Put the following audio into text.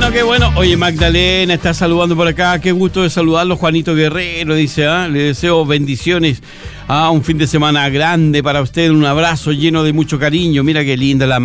bueno, qué bueno. Oye, Magdalena está saludando por acá. Qué gusto de saludarlo, Juanito Guerrero, dice, le deseo bendiciones. Un fin de semana grande para usted, un abrazo lleno de mucho cariño. Mira qué linda la